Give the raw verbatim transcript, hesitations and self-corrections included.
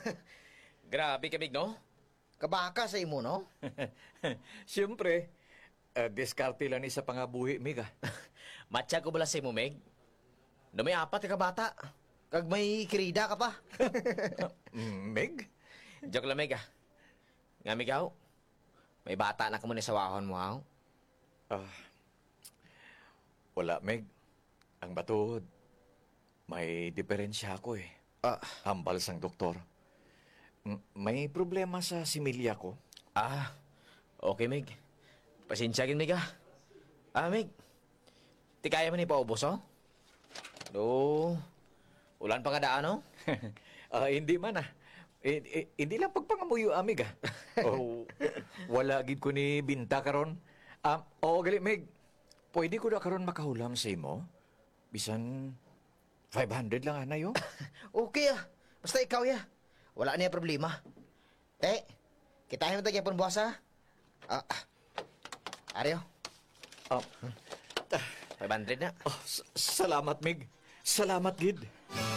Grabe ka, Mig, no? Kabaka sa imo, no? Siyempre, uh, diskarte lang ni sa pangabuhi, Mig, ah. Matya ko bala sa imo, Meg. No may apat ka bata. Kag may krida ka pa. Mm, Mig? Joke lang, Meg, ah. Nga, Meg, aw. May bata na ka muna sa wahon mo, aw. Ah, wala, Meg. Ang batod, may diferensya ako eh. Ah, Hambal sang doktor. M- may problema sa similya ko. Ah, okay, Meg. Pasensya gin, Meg, ah. Ah, Meg. Ti kaya man ipaubos, oh? Do, ulan pa nga daan, oh? Ah, hindi man ah. Eh, eh, hindi lang pagpangamuyo, amig ah. Oh, wala gid ko ni binta karon. Um, oo, gali, Meg. Pwede ko na karon makahulam sa imo? Bisan five hundred lang anay, oh. okay ah. Basta ikaw ya. Wala niya problema. Te, kitahin mo tayo pun buwas ha. Ah, ah. Aryo. Ah, five hundred na. oh, s- salamat, Meg. Salamat, gid.